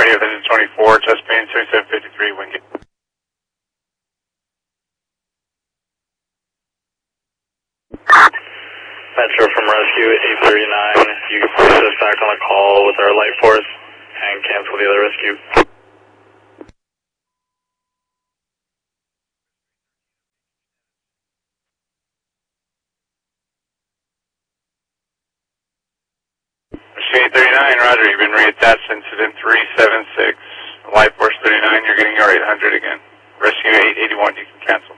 Radio Vision 24, Chesapeake 3753, Wingate. Metro from Rescue 839, you can place us back on the call with our light force and cancel the other rescue. Rescue 839, Roger, you've been reattached to incident 376. Light force 39, you're getting your 800 again. Rescue 881, you can cancel.